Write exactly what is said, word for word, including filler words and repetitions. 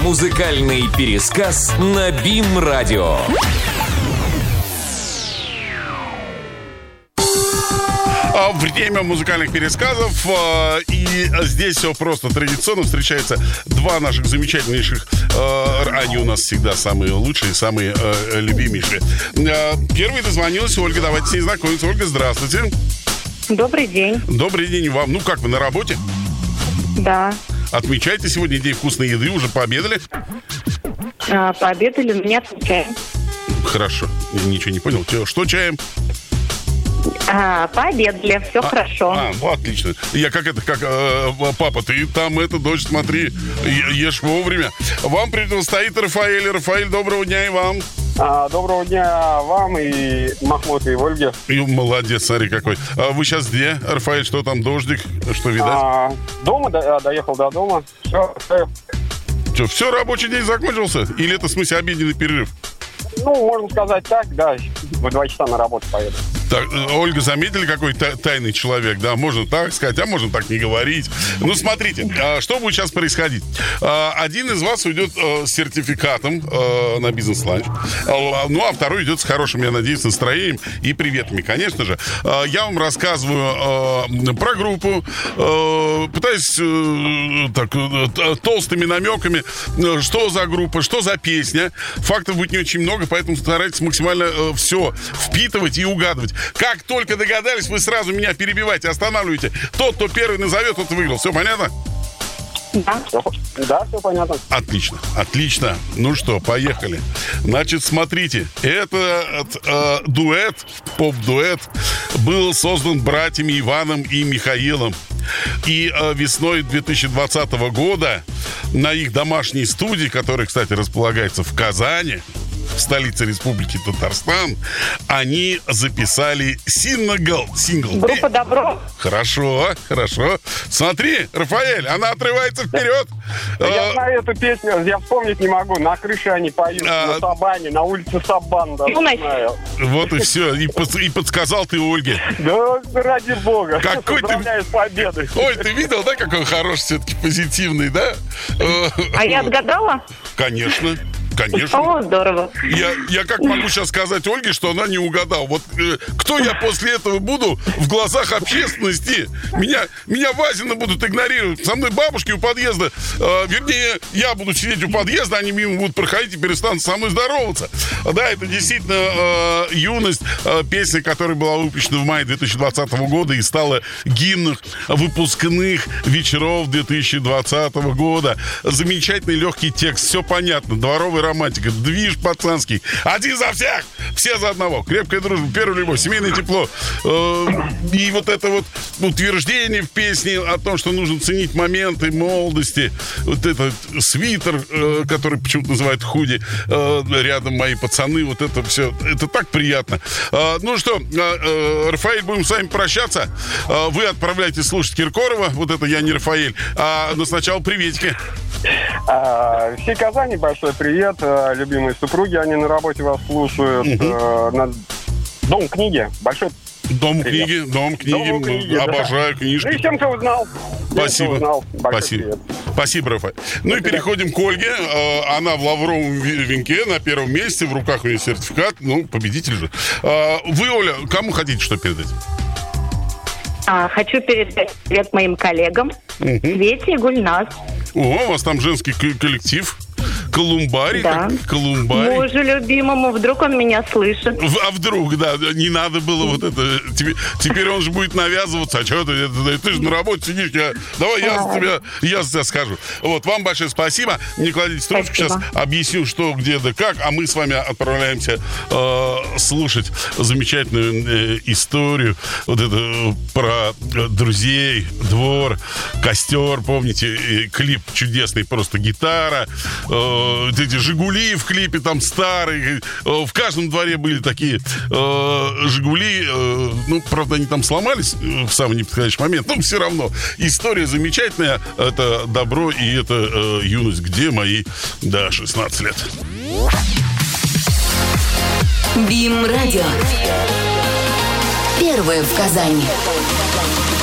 Музыкальный пересказ на БИМ-радио. Время музыкальных пересказов. И здесь все просто традиционно. Встречаются два наших замечательнейших. Они у нас всегда самые лучшие, самые любимейшие. Первый дозвонилась Ольга. Давайте с ней знакомиться. Ольга, здравствуйте. Добрый день. Добрый день вам. Ну как, вы на работе? Да. Отмечаете сегодня день вкусной еды? Уже пообедали? А, пообедали, у меня чаем. Хорошо. Ничего не понял. Что чаем? А, пообедали, все а, хорошо. А, ну отлично. Я как это, как э, папа, ты там это, дочь, смотри, ешь вовремя. Вам предстоит Рафаэль. Рафаэль, доброго дня и вам. А, доброго дня вам и Махмуду, и Ольге. И молодец, смотри какой. А вы сейчас где, Рафаэль? Что там, дождик? Что видать? А, дома, до, доехал до дома. Все, все. Что, все, рабочий день закончился? Или это, в смысле, обеденный перерыв? Ну, можно сказать так, да. В два часа на работу поеду. Так, Ольга, заметили, какой тайный человек, да? Можно так сказать, а можно так не говорить. Ну, смотрите, что будет сейчас происходить? Один из вас уйдет с сертификатом на бизнес-ланч, ну, а второй идет с хорошим, я надеюсь, настроением и приветами, конечно же. Я вам рассказываю про группу, пытаюсь так, толстыми намеками, что за группа, что за песня. Фактов будет не очень много, поэтому старайтесь максимально все впитывать и угадывать. Как только догадались, вы сразу меня перебиваете, останавливаете. Тот, кто первый назовет, тот выиграл. Все понятно? Да, да, все понятно. Отлично, отлично. Ну что, поехали. Значит, смотрите, этот э, дуэт, поп-дуэт, был создан братьями Иваном и Михаилом. И э, весной две тысячи двадцатого года на их домашней студии, которая, кстати, располагается в Казани, в столице Республики Татарстан, они записали сингл. сингл. Группа «Добро». Хорошо, хорошо. Смотри, Рафаэль, она отрывается вперед. Я знаю эту песню, я вспомнить не могу. На крыше они поют, а... на Сабане, на улице Сабан. Да, знаю. Вот и все. И, под, и подсказал ты Ольге. Да, ради бога. Какой ты... с победой. Оль, ты видел, да, какой он хороший, все-таки позитивный, да? А я отгадала? Конечно. Конечно. О, здорово. Я, я как могу сейчас сказать Ольге, что она не угадала. Вот э, кто я после этого буду в глазах общественности? Меня, меня Вазина будут игнорировать. Со мной бабушки у подъезда. Э, вернее, я буду сидеть у подъезда, они мимо будут проходить и перестанут со мной здороваться. Да, это действительно э, «Юность», э, песня, которая была выпущена в мае две тысячи двадцатого года и стала гимном выпускных вечеров две тысячи двадцатого года. Замечательный легкий текст, все понятно. Дворовый романтика, движ пацанский. Один за всех, все за одного. Крепкая дружба, первая любовь, семейное тепло. И вот это вот утверждение в песне о том, что нужно ценить моменты молодости. Вот этот свитер, который почему-то называют худи, рядом мои пацаны. Вот это все, это так приятно. Ну что, Рафаэль, будем с вами прощаться. Вы отправляйтесь слушать Киркорова. Вот это я не Рафаэль. А, но сначала приветики. А, всей Казани большой привет. А, любимые супруги, они на работе вас слушают. Угу. А, на... Дом книги. Большой Дом привет. книги, дом книги. Дом книги, обожаю да. книжки. Ну и всем, кто узнал. Спасибо. Узнал. Спасибо. Привет. Спасибо, Рафаэль. Ну и переходим к Ольге. Она в лавровом венке на первом месте. В руках у нее сертификат. Ну, победитель же. Вы, Оля, кому хотите что передать? А, хочу передать привет моим коллегам. Угу. Свете и Гульназ. О, у вас там женский коллектив. Колумбарий, да. Как колумбарий. Мужу любимому, вдруг он меня слышит. А вдруг, да, не надо было вот это. Теперь, теперь он же будет навязываться. А что ты, ты, ты же на работе сидишь. Я, давай я за тебя, я за тебя скажу. Вот, вам большое спасибо. Не кладите трубку, сейчас объясню, что, где, да как. А мы с вами отправляемся э, слушать замечательную э, историю. Вот это про друзей, двор, костер. Помните, э, клип чудесный, просто гитара. Э, эти «Жигули» в клипе там старые. В каждом дворе были такие э, «Жигули». Э, ну, правда, они там сломались в самый неподходящий момент. Но все равно история замечательная. Это добро и это э, юность. Где мои, да, шестнадцать лет. БИМ-радио. Первое в Казани.